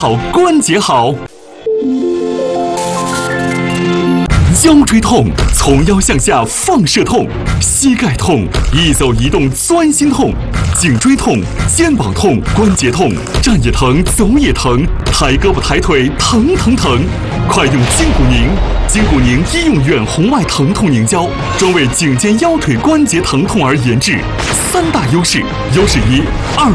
好关节好。腰椎痛，从腰向下放射痛；膝盖痛，一走一动钻心痛；颈椎痛，肩膀痛，关节痛，站也疼，走也疼，抬胳膊抬腿疼疼疼。快用筋骨宁！筋骨宁医用远红外疼痛凝胶，专为颈肩腰腿关节疼痛而研制。3大优势：优势1，